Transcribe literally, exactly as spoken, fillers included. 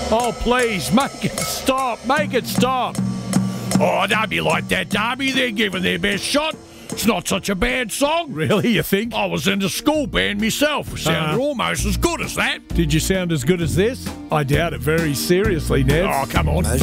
Oh, please, make it stop. Make it stop. Oh, don't be like that, Darby. They're giving their best shot. It's not such a bad song. Really, you think? I was in the school band myself. It sounded Uh-huh. almost as good as that. Did you sound as good as this? I doubt it very seriously, Nev. Oh, come on.